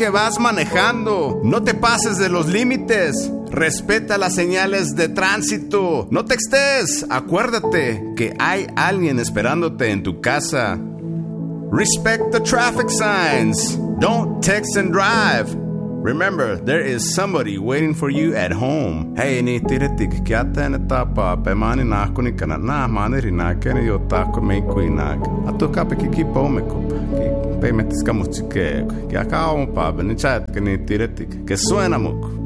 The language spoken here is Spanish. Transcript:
que vas manejando. No te pases de los límites. Respeta las señales de tránsito. No textes. Acuérdate que hay alguien esperándote en tu casa. Respect the traffic signs. Don't text and drive. Remember, there is somebody waiting for you at home. Hey, ni tiretik kiata na tapa pe mani na kuni kana na mani rina kene yo tako me kuina. Ato kape ki pome kup. Ki pe metis kamuchike. Ki akao pa ben chat que ni tiretik. Que suena mucho.